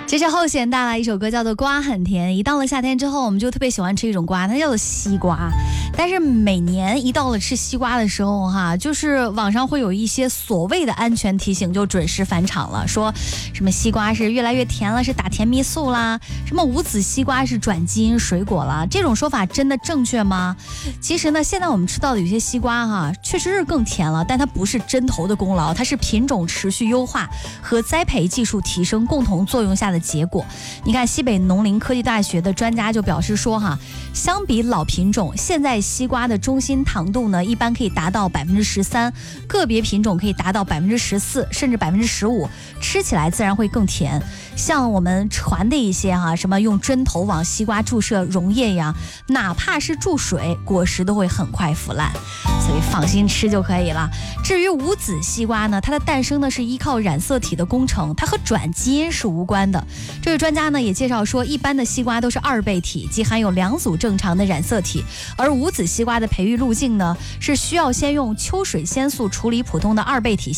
这是后弦带来一首歌叫做《瓜很甜》。一到了夏天之后，我们就特别喜欢吃一种瓜，它叫做西瓜。但是每年一到了吃西瓜的时候就是网上会有一些所谓的安全提醒就准时返场了，说什么西瓜是越来越甜了，是打甜蜜素啦，什么无籽西瓜是转基因水果啦，这种说法真的正确吗？其实呢，现在我们吃到的有些西瓜确实是更甜了，但它不是针头的功劳，它是品种持续优化和栽培技术提升共同作用下的结果。你看西北农林科技大学的专家就表示说相比老品种，现在西瓜的中心糖度呢一般可以达到13%，个别品种可以达到14%甚至15%，吃起来自然会更甜。像我们传的一些什么用针头往西瓜注射溶液呀，哪怕是注水，果实都会很快腐烂，所以放心吃就可以了。至于无籽西瓜呢，它的诞生呢是依靠染色体的工程，它和转基因是无关的。这位专家呢也介绍说，一般的西瓜都是2倍体，即含有2组正常的染色体，而无籽西瓜的培育路径呢是需要先用秋水仙素处理普通的2倍体